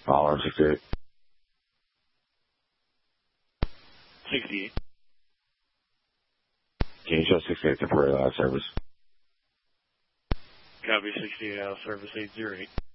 Holler 68. 68. Can you show 68 temporary out of service? Copy 68 out of service 808.